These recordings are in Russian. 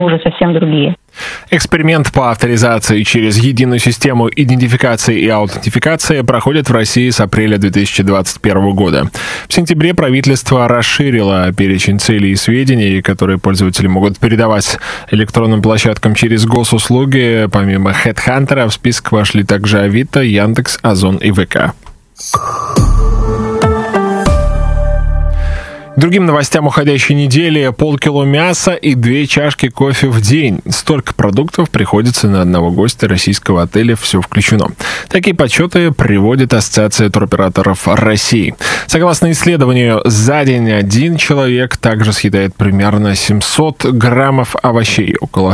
уже совсем другие. Эксперимент по авторизации через единую систему идентификации и аутентификации проходит в России с апреля 2021 года. В сентябре правительство расширило перечень целей и сведений, которые пользователи могут передавать электронным площадкам через госуслуги. Помимо HeadHunter в список вошли также Авито, Яндекс, Озон и ВК. Другим новостям уходящей недели: полкило мяса и 2 чашки кофе в день. Столько продуктов приходится на одного гостя российского отеля «Все включено». Такие подсчеты приводит Ассоциация туроператоров России. Согласно исследованию, за день один человек также съедает примерно 700 граммов овощей, около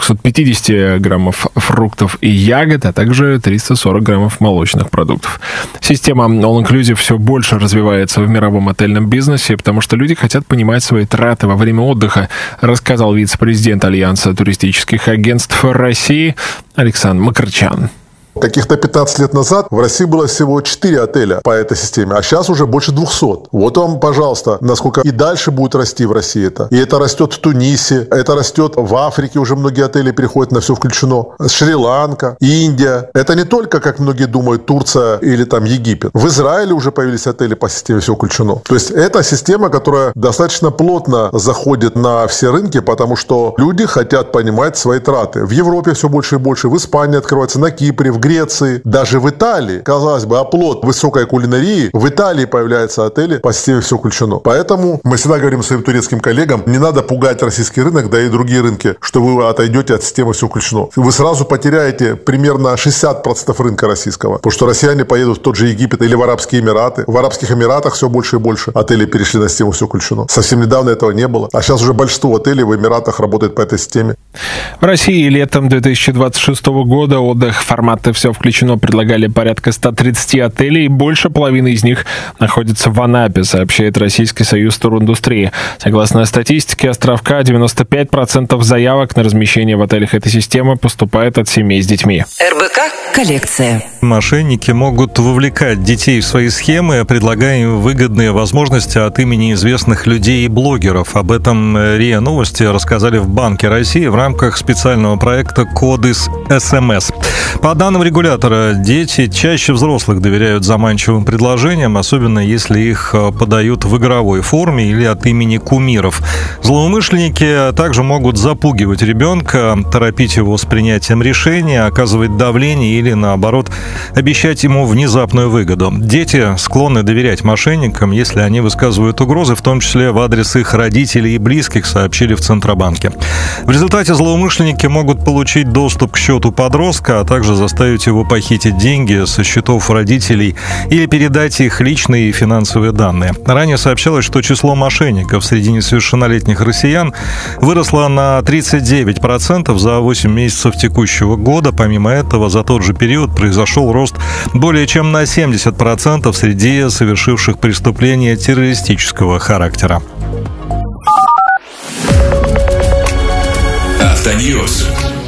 250 граммов фруктов и ягод, а также 340 граммов молочных продуктов. Система All Inclusive все больше развивается в мировом отельном бизнесе, потому что люди хотят понимать свои траты во время отдыха, рассказал вице-президент Альянса туристических агентств России Александр Макарчан. Каких-то 15 лет назад в России было всего 4 отеля по этой системе, а сейчас уже больше 200. Вот вам, пожалуйста, насколько и дальше будет расти в России это. И это растет в Тунисе, это растет в Африке, уже многие отели переходят на «Все включено». Шри-Ланка, Индия. Это не только, как многие думают, Турция или там Египет. В Израиле уже появились отели по системе «Все включено». То есть это система, которая достаточно плотно заходит на все рынки, потому что люди хотят понимать свои траты. В Европе все больше и больше, в Испании открывается, на Кипре, в Греции, даже в Италии, казалось бы, оплот высокой кулинарии, в Италии появляются отели по системе «Все включено». Поэтому мы всегда говорим своим турецким коллегам, не надо пугать российский рынок, да и другие рынки, что вы отойдете от системы «Все включено». Вы сразу потеряете примерно 60% рынка российского, потому что россияне поедут в тот же Египет или в Арабские Эмираты. В Арабских Эмиратах все больше и больше отелей перешли на систему «Все включено». Совсем недавно этого не было, а сейчас уже большинство отелей в Эмиратах работает по этой системе. В России летом 2026 года отдых формата «Все включено» предлагали порядка 130 отелей, и больше половины из них находится в Анапе, сообщает Российский союз туриндустрии. Согласно статистике Островка, 95% заявок на размещение в отелях этой системы поступает от семей с детьми. РБК коллекция. Мошенники могут вовлекать детей в свои схемы, предлагая им выгодные возможности от имени известных людей и блогеров. Об этом РИА Новости рассказали в Банке России в рамках специального проекта «Кодис СМС». По данным регулятора, дети чаще взрослых доверяют заманчивым предложениям, особенно если их подают в игровой форме или от имени кумиров. Злоумышленники также могут запугивать ребенка, торопить его с принятием решения, оказывать давление или, наоборот, обещать ему внезапную выгоду. Дети склонны доверять мошенникам, если они высказывают угрозы, в том числе в адрес их родителей и близких, сообщили в Центробанке. В результате злоумышленники могут получить доступ к счету подростка, а также заставить его похитить деньги со счетов родителей или передать их личные и финансовые данные. Ранее сообщалось, что число мошенников среди несовершеннолетних россиян выросло на 39% за 8 месяцев текущего года. Помимо этого, за тот же период произошел рост более чем на 70% среди совершивших преступления террористического характера. Автоньюз.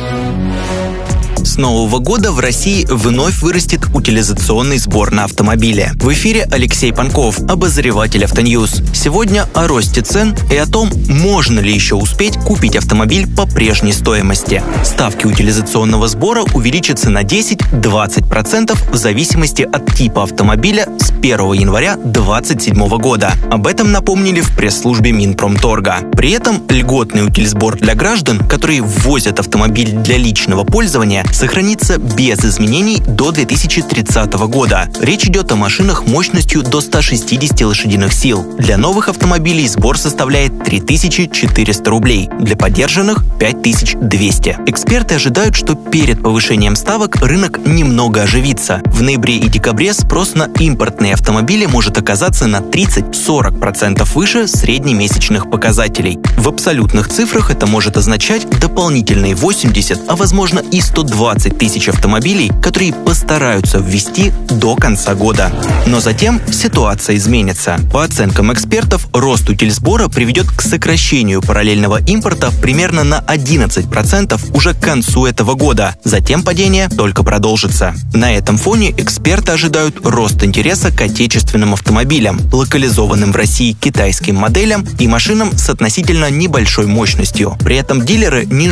С нового года в России вновь вырастет утилизационный сбор на автомобили. В эфире Алексей Панков, обозреватель Автоньюз. Сегодня о росте цен и о том, можно ли еще успеть купить автомобиль по прежней стоимости. Ставки утилизационного сбора увеличатся на 10-20% в зависимости от типа автомобиля с 1 января 2027 года. Об этом напомнили в пресс-службе Минпромторга. При этом льготный утильсбор для граждан, которые ввозят автомобиль для личного пользования, сохранится без изменений до 2030 года. Речь идет о машинах мощностью до 160 лошадиных сил. Для новых автомобилей сбор составляет 3400 рублей, для подержанных – 5200. Эксперты ожидают, что перед повышением ставок рынок немного оживится. В ноябре и декабре спрос на импортные автомобили может оказаться на 30-40% выше среднемесячных показателей. В абсолютных цифрах это может означать дополнительные 80, а возможно и 120 20 тысяч автомобилей, которые постараются ввести до конца года. Но затем ситуация изменится. По оценкам экспертов, рост утильсбора приведет к сокращению параллельного импорта примерно на 11% уже к концу этого года. Затем падение только продолжится. На этом фоне эксперты ожидают рост интереса к отечественным автомобилям, локализованным в России китайским моделям и машинам с относительно небольшой мощностью. При этом дилеры не